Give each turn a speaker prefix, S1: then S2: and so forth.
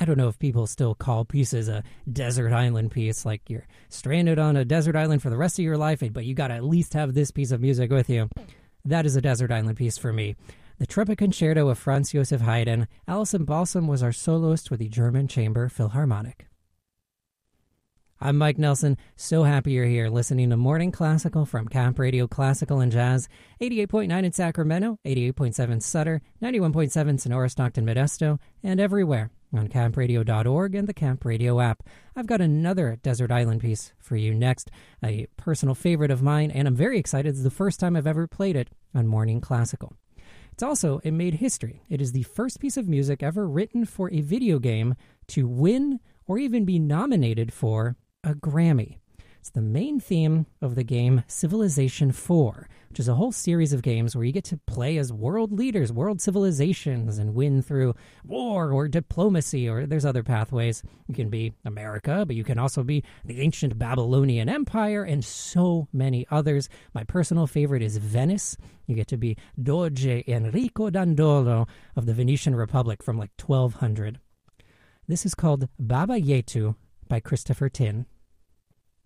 S1: I don't know if people still call pieces a desert island piece, like you're stranded on a desert island for the rest of your life, but you got to at least have this piece of music with you. That is a desert island piece for me. The Trumpet Concerto of Franz Joseph Haydn. Alison Balsam was our soloist with the German Chamber Philharmonic. I'm Mike Nelson. So happy you're here listening to Morning Classical from Camp Radio Classical and Jazz. 88.9 in Sacramento, 88.7 Sutter, 91.7 Sonora, Stockton, Modesto, and everywhere on campradio.org and the Camp Radio app. I've got another desert island piece for you next, a personal favorite of mine, and I'm very excited. It's the first time I've ever played it on Morning Classical. It made history. It is the first piece of music ever written for a video game to win or even be nominated for a Grammy. It's the main theme of the game Civilization 4, which is a whole series of games where you get to play as world leaders, world civilizations, and win through war or diplomacy, or there's other pathways. You can be America, but you can also be the ancient Babylonian Empire and so many others. My personal favorite is Venice. You get to be Doge Enrico Dandolo of the Venetian Republic from like 1200. This is called Baba Yetu by Christopher Tin.